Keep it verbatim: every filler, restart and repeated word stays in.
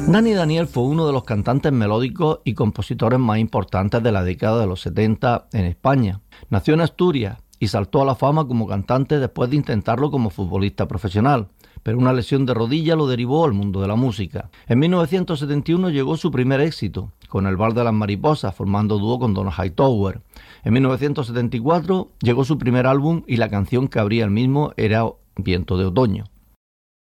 Dani Daniel fue uno de los cantantes melódicos y compositores más importantes de la década de los setenta en España. Nació en Asturias y saltó a la fama como cantante después de intentarlo como futbolista profesional, pero una lesión de rodilla lo derivó al mundo de la música. En mil novecientos setenta y uno llegó su primer éxito, con El Bar de las Mariposas, formando dúo con Don Hightower. En mil novecientos setenta y cuatro llegó su primer álbum y la canción que abría el mismo era Viento de Otoño.